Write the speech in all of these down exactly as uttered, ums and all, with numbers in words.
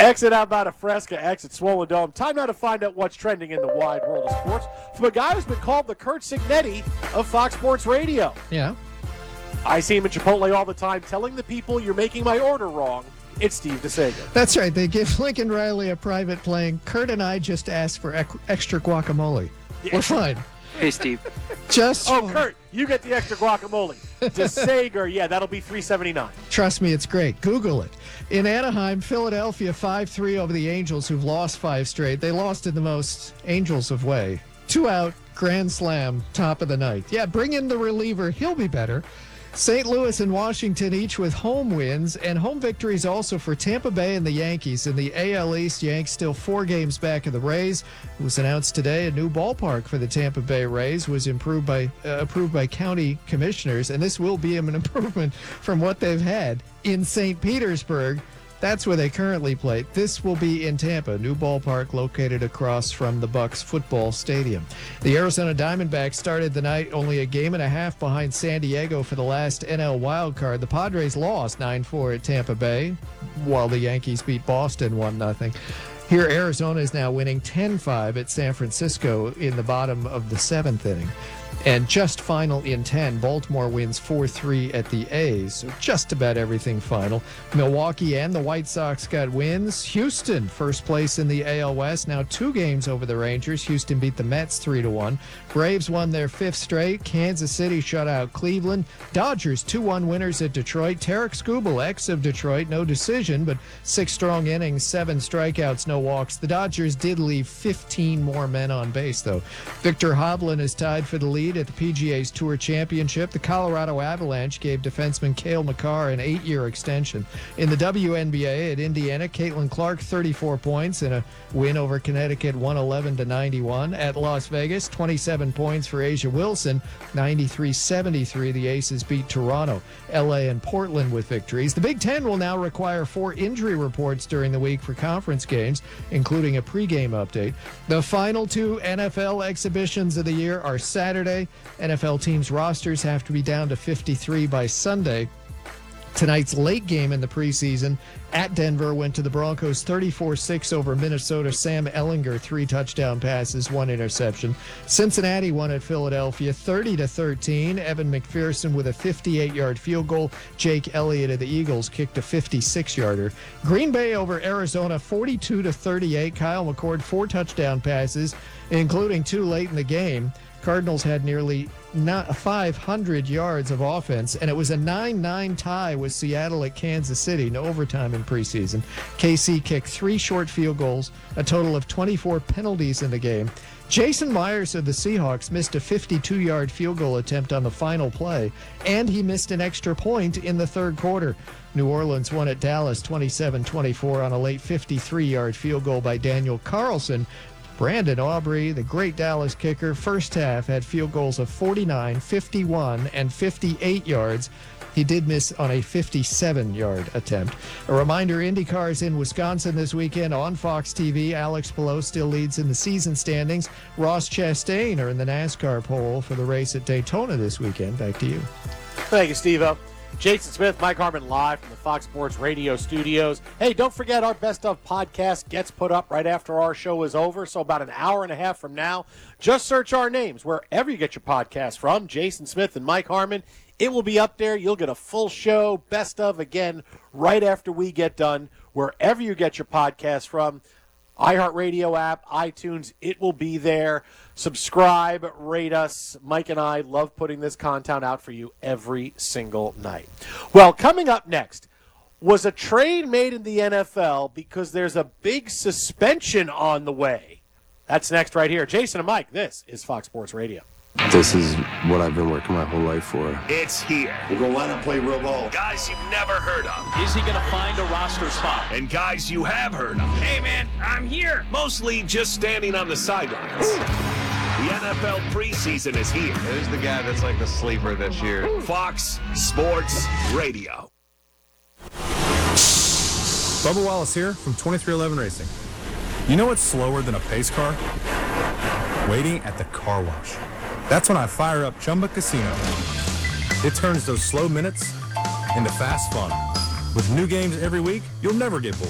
Exit out by Fresca, exit Swollen Dome. Time now to find out what's trending in the wide world of sports from a guy who's been called the Curt Cignetti of Fox Sports Radio. Yeah. I see him at Chipotle all the time telling the people you're making my order wrong. It's Steve DeSager. That's right. They give Lincoln Riley a private plane. Kurt and I just asked for ec- extra guacamole. Yeah. We're fine. Hey, Steve. Just Oh, Kurt, you get the extra guacamole. DeSager, yeah, that'll be three seventy-nine. Trust me, it's great. Google it. In Anaheim, Philadelphia five three over the Angels, who've lost five straight. They lost in the most Angels of way. Two out, grand slam, top of the ninth. Yeah, bring in the reliever. He'll be better. Saint Louis and Washington each with home wins and home victories also for Tampa Bay and the Yankees. In the A L East, Yanks still four games back of the Rays. It was announced today a new ballpark for the Tampa Bay Rays was improved by uh, approved by county commissioners, and this will be an improvement from what they've had in Saint Petersburg. That's where they currently play. This will be in Tampa, new ballpark located across from the Bucs football stadium. The Arizona Diamondbacks started the night only a game and a half behind San Diego for the last N L wildcard. The Padres lost nine four at Tampa Bay, while the Yankees beat Boston one nothing. Here, Arizona is now winning ten five at San Francisco in the bottom of the seventh inning. And just final in ten, Baltimore wins four three at the A's. So just about everything final. Milwaukee and the White Sox got wins. Houston, first place in the A L West, now two games over the Rangers. Houston beat the Mets three to one. Braves won their fifth straight. Kansas City shut out Cleveland. Dodgers two one winners at Detroit. Tarek Skubal, ex of Detroit, no decision, but six strong innings, seven strikeouts, no walks. The Dodgers did leave fifteen more men on base, though. Victor Hovland is tied for the lead at the P G A's Tour Championship. The Colorado Avalanche gave defenseman Cale Makar an eight-year extension. In the W N B A at Indiana, Caitlin Clark, thirty-four points in a win over Connecticut, one eleven to ninety-one. At Las Vegas, twenty-seven points for Asia Wilson, ninety-three seventy-three. The Aces beat Toronto. L A and Portland with victories. The Big Ten will now require four injury reports during the week for conference games, including a pregame update. The final two N F L exhibitions of the year are Saturday. N F L teams' rosters have to be down to fifty-three by Sunday. Tonight's late game in the preseason at Denver went to the Broncos thirty-four six over Minnesota. Sam Ehlinger, three touchdown passes, one interception. Cincinnati won at Philadelphia thirty to thirteen. Evan McPherson with a fifty-eight-yard field goal. Jake Elliott of the Eagles kicked a fifty-six-yarder. Green Bay over Arizona forty-two to thirty-eight. Kyle McCord, four touchdown passes, including two late in the game. Cardinals had nearly five hundred yards of offense, and it was a nine nine tie with Seattle at Kansas City, no overtime in preseason. K C kicked three short field goals, a total of twenty-four penalties in the game. Jason Myers of the Seahawks missed a fifty-two-yard field goal attempt on the final play, and he missed an extra point in the third quarter. New Orleans won at Dallas twenty-seven twenty-four on a late fifty-three-yard field goal by Daniel Carlson. Brandon Aubrey, the great Dallas kicker, first half had field goals of forty-nine, fifty-one, and fifty-eight yards. He did miss on a fifty-seven-yard attempt. A reminder, IndyCar is in Wisconsin this weekend on Fox T V. Alex Palou still leads in the season standings. Ross Chastain are in the NASCAR poll for the race at Daytona this weekend. Back to you. Thank you, Steve-O. Jason Smith, Mike Harmon live from the Fox Sports Radio studios. Hey, don't forget our Best Of podcast gets put up right after our show is over, so about an hour and a half from now. Just search our names wherever you get your podcast from, Jason Smith and Mike Harmon. It will be up there. You'll get a full show, Best Of, again, right after we get done, wherever you get your podcast from. iHeartRadio app, iTunes, it will be there. Subscribe, rate us. Mike and I love putting this content out for you every single night. Well, coming up next was a trade made in the N F L because there's a big suspension on the way. That's next right here. Jason and Mike, this is Fox Sports Radio. This is what I've been working my whole life for. It's here. We'll go out and play real ball. Guys you've never heard of. Is he going to find a roster spot? And guys you have heard of. Hey, man, I'm here. Mostly just standing on the sidelines. The N F L preseason is here. Who's the guy that's like the sleeper this year? Fox Sports Radio. Bubba Wallace here from twenty-three eleven Racing. You know what's slower than a pace car? Waiting at the car wash. That's when I fire up Chumba Casino. It turns those slow minutes into fast fun. With new games every week, you'll never get bored.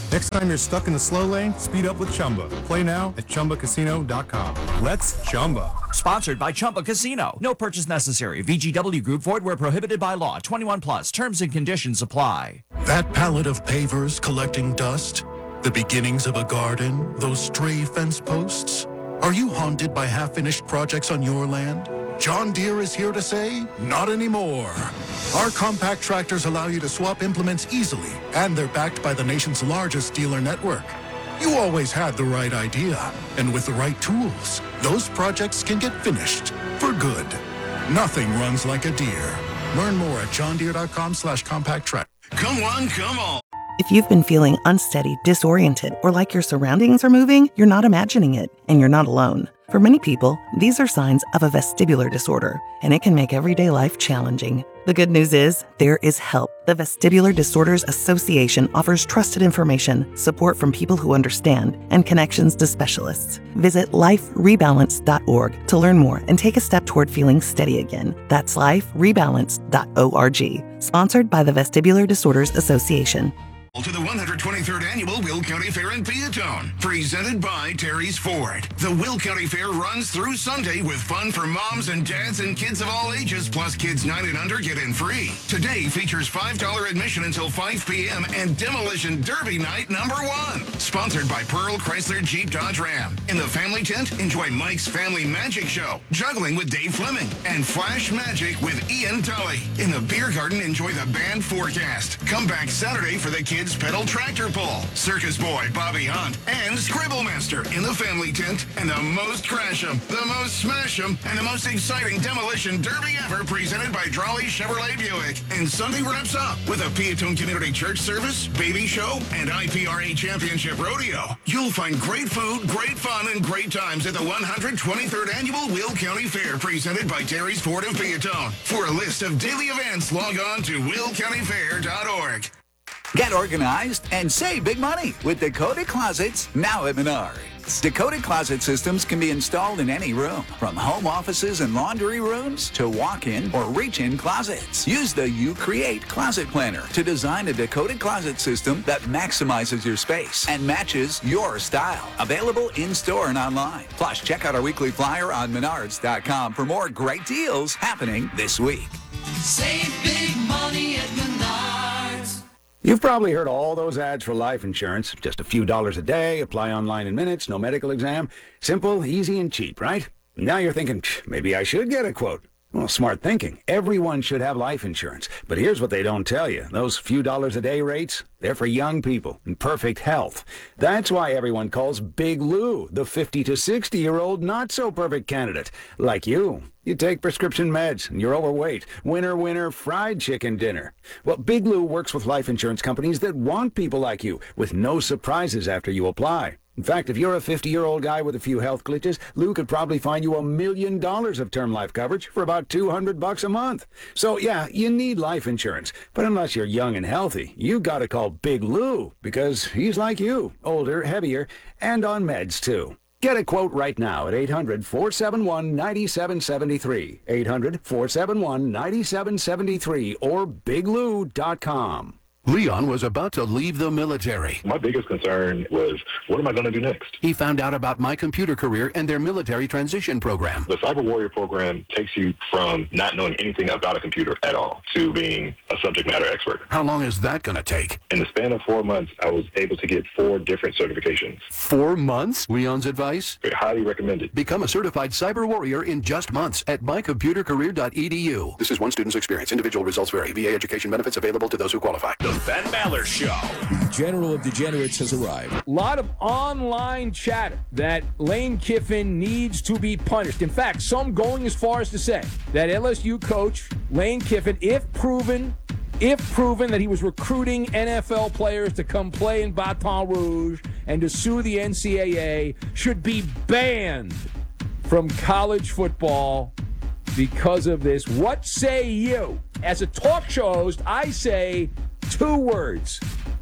Next time you're stuck in the slow lane, speed up with Chumba. Play now at Chumba Casino dot com. Let's Chumba. Sponsored by Chumba Casino. No purchase necessary. V G W Group. Void where prohibited by law. twenty-one plus. Terms and conditions apply. That pallet of pavers collecting dust? The beginnings of a garden? Those stray fence posts? Are you haunted by half-finished projects on your land? John Deere is here to say, not anymore. Our compact tractors allow you to swap implements easily, and they're backed by the nation's largest dealer network. You always had the right idea, and with the right tools, those projects can get finished for good. Nothing runs like a Deere. Learn more at john deere dot com slash compact track. Come on, come on. If you've been feeling unsteady, disoriented, or like your surroundings are moving, you're not imagining it, and you're not alone. For many people, these are signs of a vestibular disorder, and it can make everyday life challenging. The good news is, there is help. The Vestibular Disorders Association offers trusted information, support from people who understand, and connections to specialists. Visit life rebalance dot org to learn more and take a step toward feeling steady again. That's life rebalance dot org. Sponsored by the Vestibular Disorders Association. To the one hundred twenty-third Annual Will County Fair in Peatone, presented by Terry's Ford. The Will County Fair runs through Sunday with fun for moms and dads and kids of all ages, plus kids nine and under get in free. Today features five dollars admission until five p.m. and Demolition Derby Night number one. Sponsored by Pearl Chrysler Jeep Dodge Ram. In the family tent, enjoy Mike's Family Magic Show, juggling with Dave Fleming, and Flash Magic with Ian Tully. In the beer garden, enjoy the band Forecast. Come back Saturday for the kids pedal tractor pull, Circus Boy Bobby Hunt, and Scribble Master in the family tent, and the most crash 'em, the most smash 'em, and the most exciting demolition derby ever, presented by Drawley Chevrolet Buick. And Sunday wraps up with a Peatone Community Church service, baby show, and I P R A Championship Rodeo. You'll find great food, great fun, and great times at the one hundred twenty-third Annual Will County Fair, presented by Terry's Ford of Peatone. For a list of daily events, log on to will county fair dot org. Get organized and save big money with Dakota Closets, now at Menards. Dakota Closet systems can be installed in any room, from home offices and laundry rooms to walk-in or reach-in closets. Use the You Create Closet Planner to design a Dakota Closet system that maximizes your space and matches your style. Available in-store and online. Plus, check out our weekly flyer on menards dot com for more great deals happening this week. Save big money at Menards. You've probably heard all those ads for life insurance. Just a few dollars a day, apply online in minutes, no medical exam. Simple, easy, and cheap, right? Now you're thinking, maybe I should get a quote. Well, smart thinking. Everyone should have life insurance. But here's what they don't tell you. Those few dollars a day rates, they're for young people in perfect health. That's why everyone calls Big Lou the fifty to sixty-year-old not-so-perfect candidate. Like you. You take prescription meds, and you're overweight. Winner, winner, fried chicken dinner. Well, Big Lou works with life insurance companies that want people like you, with no surprises after you apply. In fact, if you're a fifty-year-old guy with a few health glitches, Lou could probably find you a million dollars of term life coverage for about two hundred bucks a month. So, yeah, you need life insurance. But unless you're young and healthy, you gotta call Big Lou, because he's like you, older, heavier, and on meds, too. Get a quote right now at eight hundred, four seven one, nine seven seven three, eight hundred, four seven one, nine seven seven three, or big lou dot com. Leon was about to leave the military. My biggest concern was, what am I going to do next? He found out about My Computer Career and their military transition program. The Cyber Warrior program takes you from not knowing anything about a computer at all to being a subject matter expert. How long is that going to take? In the span of four months, I was able to get four different certifications. Four months? Leon's advice? Very highly recommended. Become a certified cyber warrior in just months at my computer career dot e d u. This is one student's experience. Individual results vary. V A education benefits available to those who qualify. The Ben Maller Show. The General of Degenerates has arrived. A lot of online chatter that Lane Kiffin needs to be punished. In fact, some going as far as to say that L S U coach Lane Kiffin, if proven, if proven that he was recruiting N F L players to come play in Baton Rouge and to sue the N C double A, should be banned from college football because of this. What say you? As a talk show host, I say two words.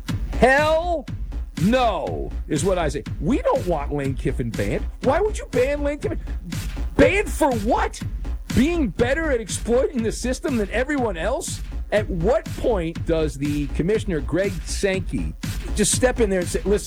Hell no is what I say. We don't want Lane Kiffin banned. Why would you ban Lane Kiffin? Banned for what? Being better at exploiting the system than everyone else? At what point does the commissioner, Greg Sankey, just step in there and say, listen,